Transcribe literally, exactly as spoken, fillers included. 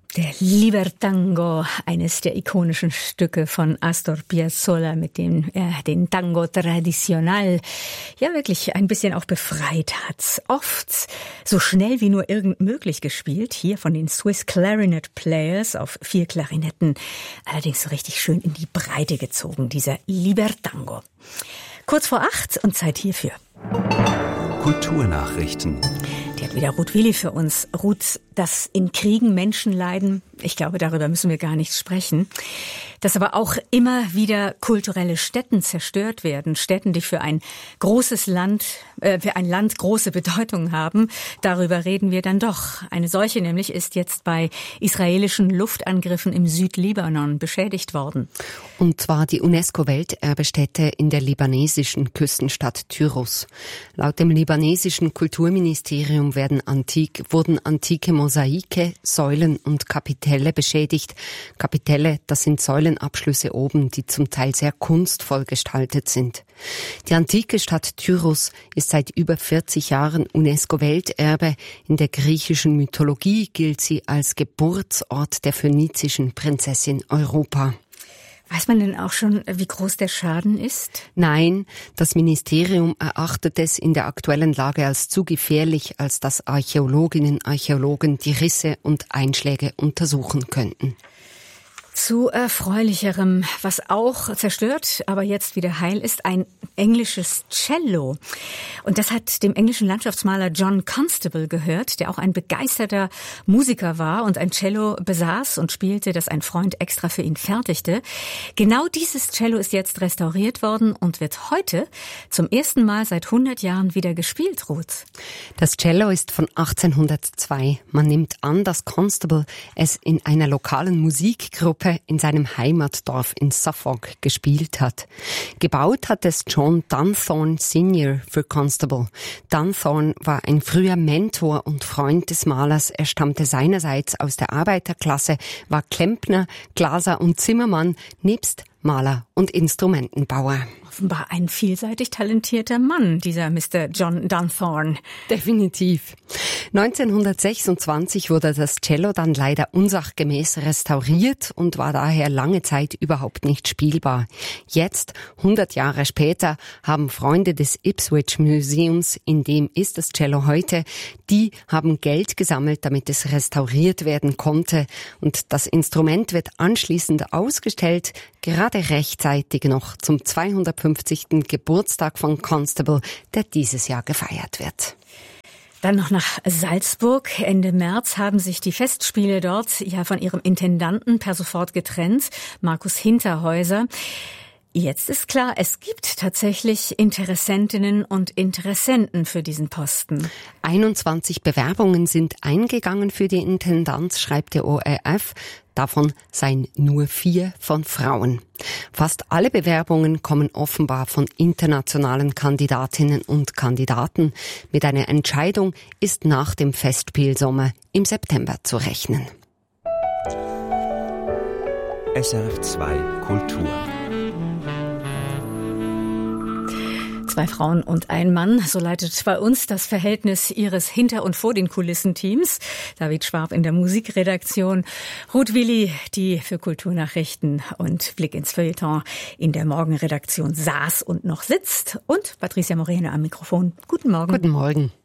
Der Libertango, eines der ikonischen Stücke von Astor Piazzolla, mit dem er den Tango Tradicional ja wirklich ein bisschen auch befreit hat. Oft so schnell wie nur irgend möglich gespielt, hier von den Swiss Clarinet Players auf vier Klarinetten, allerdings so richtig schön in die Breite gezogen, dieser Libertango. Kurz vor acht und Zeit hierfür. Kulturnachrichten. Die hat wieder Ruth Willi für uns. Ruth, dass in Kriegen Menschen leiden, ich glaube, darüber müssen wir gar nicht sprechen. Dass aber auch immer wieder kulturelle Stätten zerstört werden. Stätten, die für ein großes Land, äh, für ein Land große Bedeutung haben. Darüber reden wir dann doch. Eine solche nämlich ist jetzt bei israelischen Luftangriffen im Südlibanon beschädigt worden. Und zwar die UNESCO-Welterbestätte in der libanesischen Küstenstadt Tyros. Laut dem libanesischen Kulturministerium werden antik, wurden antike Mosaike, Säulen und Kapitelle beschädigt. Kapitelle, das sind Säulenabschlüsse oben, die zum Teil sehr kunstvoll gestaltet sind. Die antike Stadt Tyros ist seit über vierzig Jahren UNESCO-Welterbe. In der griechischen Mythologie gilt sie als Geburtsort der phönizischen Prinzessin Europa. Weiß man denn auch schon, wie groß der Schaden ist? Nein, das Ministerium erachtet es in der aktuellen Lage als zu gefährlich, als dass Archäologinnen und Archäologen die Risse und Einschläge untersuchen könnten. Zu erfreulicherem, was auch zerstört, aber jetzt wieder heil ist, ein englisches Cello. Und das hat dem englischen Landschaftsmaler John Constable gehört, der auch ein begeisterter Musiker war und ein Cello besaß und spielte, das ein Freund extra für ihn fertigte. Genau dieses Cello ist jetzt restauriert worden und wird heute zum ersten Mal seit hundert Jahren wieder gespielt, Ruth. Das Cello ist von achtzehnhundertzwei. Man nimmt an, dass Constable es in einer lokalen Musikgruppe in seinem Heimatdorf in Suffolk gespielt hat. Gebaut hat es John Dunthorne Senior für Constable. Dunthorne war ein früher Mentor und Freund des Malers. Er stammte seinerseits aus der Arbeiterklasse, war Klempner, Glaser und Zimmermann, nebst Maler und Instrumentenbauer. Offenbar ein vielseitig talentierter Mann, dieser Mister John Dunthorne. Definitiv. neunzehnhundertsechsundzwanzig wurde das Cello dann leider unsachgemäß restauriert und war daher lange Zeit überhaupt nicht spielbar. Jetzt, hundert Jahre später, haben Freunde des Ipswich Museums, in dem ist das Cello heute, die haben Geld gesammelt, damit es restauriert werden konnte. Und das Instrument wird anschließend ausgestellt, gerade rechtzeitig noch zum zweihundertfünfzigsten Geburtstag von Constable, der dieses Jahr gefeiert wird. Dann noch nach Salzburg. Ende März haben sich die Festspiele dort ja von ihrem Intendanten per sofort getrennt, Markus Hinterhäuser. Jetzt ist klar, es gibt tatsächlich Interessentinnen und Interessenten für diesen Posten. einundzwanzig Bewerbungen sind eingegangen für die Intendanz, schreibt der O R F. Davon seien nur vier von Frauen. Fast alle Bewerbungen kommen offenbar von internationalen Kandidatinnen und Kandidaten. Mit einer Entscheidung ist nach dem Festspielsommer im September zu rechnen. S R F zwei Kultur. Zwei Frauen und ein Mann, so leitet bei uns das Verhältnis ihres Hinter- und Vor den Kulissen-Teams. David Schwab in der Musikredaktion, Ruth Willi, die für Kulturnachrichten und Blick ins Feuilleton in der Morgenredaktion saß und noch sitzt und Patricia Moreno am Mikrofon. Guten Morgen. Guten Morgen.